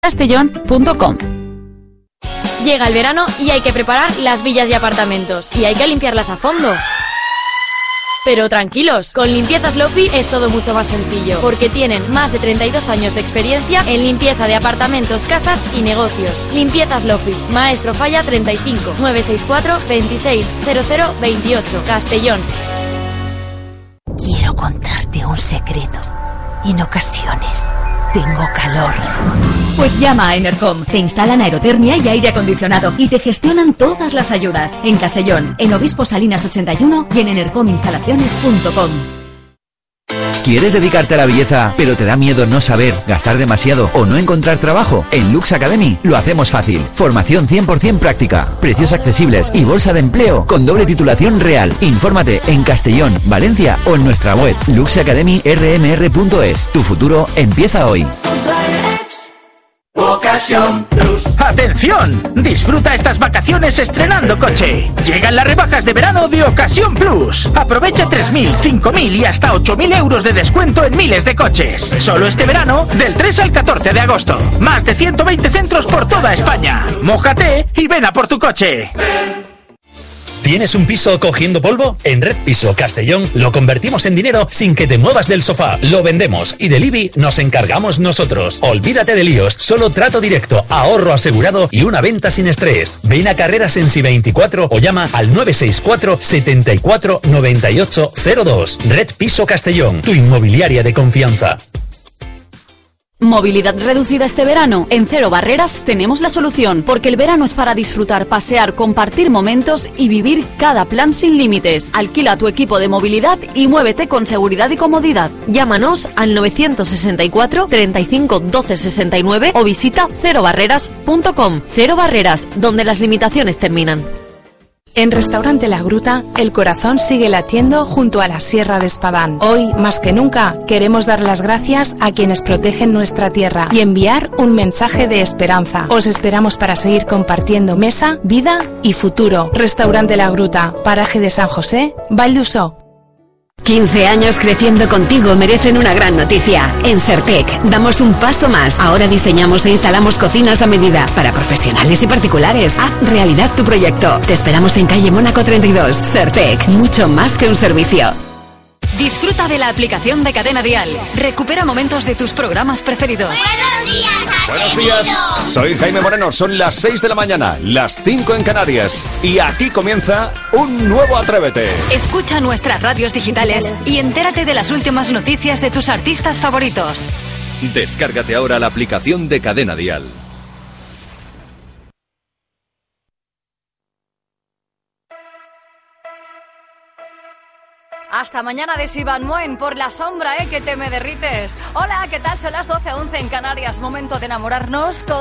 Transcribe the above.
Castellón.com. Llega el verano y hay que preparar las villas y apartamentos. Y hay que limpiarlas a fondo. Pero tranquilos, con Limpiezas Lofi es todo mucho más sencillo, porque tienen más de 32 años de experiencia en limpieza de apartamentos, casas y negocios. Limpiezas Lofi, Maestro Falla 35, 964 26 00 28, Castellón. Quiero contarte un secreto. En ocasiones tengo calor. Pues llama a Enercom. Te instalan aerotermia y aire acondicionado y te gestionan todas las ayudas. En Castellón, en Obispo Salinas 81 y en enercominstalaciones.com. ¿Quieres dedicarte a la belleza, pero te da miedo no saber, gastar demasiado o no encontrar trabajo? En Lux Academy lo hacemos fácil. Formación 100% práctica, precios accesibles y bolsa de empleo con doble titulación real. Infórmate en Castellón, Valencia o en nuestra web luxacademyrmr.es. Tu futuro empieza hoy. Ocasión Plus. ¡Atención! Disfruta estas vacaciones estrenando coche. Llegan las rebajas de verano de Ocasión Plus. Aprovecha 3.000, 5.000 y hasta 8.000 euros de descuento en miles de coches. Solo este verano, del 3 al 14 de agosto. Más de 120 centros por toda España. Mójate y ven a por tu coche. ¿Tienes un piso cogiendo polvo? En Red Piso Castellón lo convertimos en dinero sin que te muevas del sofá. Lo vendemos y del IBI nos encargamos nosotros. Olvídate de líos, solo trato directo, ahorro asegurado y una venta sin estrés. Ven a Carreras Sensi 24 o llama al 964 74 98 02. Red Piso Castellón, tu inmobiliaria de confianza. ¿Movilidad reducida este verano? En Cero Barreras tenemos la solución, porque el verano es para disfrutar, pasear, compartir momentos y vivir cada plan sin límites. Alquila tu equipo de movilidad y muévete con seguridad y comodidad. Llámanos al 964 35 12 69 o visita cerobarreras.com. Cero Barreras, donde las limitaciones terminan. En Restaurante La Gruta, el corazón sigue latiendo junto a la Sierra de Espadán. Hoy, más que nunca, queremos dar las gracias a quienes protegen nuestra tierra y enviar un mensaje de esperanza. Os esperamos para seguir compartiendo mesa, vida y futuro. Restaurante La Gruta, paraje de San José, Vall d'Usó. 15 años creciendo contigo merecen una gran noticia. En Sertec damos un paso más. Ahora diseñamos e instalamos cocinas a medida para profesionales y particulares. Haz realidad tu proyecto. Te esperamos en calle Mónaco 32. Sertec, mucho más que un servicio. Disfruta de la aplicación de Cadena Dial. Recupera momentos de tus programas preferidos. Buenos días, soy Jaime Moreno. Son las 6 de la mañana, las 5 en Canarias. Y aquí comienza un nuevo Atrévete. Escucha nuestras radios digitales y entérate de las últimas noticias de tus artistas favoritos. Descárgate ahora la aplicación de Cadena Dial. Hasta mañana de Sivan Moen por la sombra, que te me derrites. Hola, ¿qué tal? Son las 12:11 en Canarias. Momento de enamorarnos con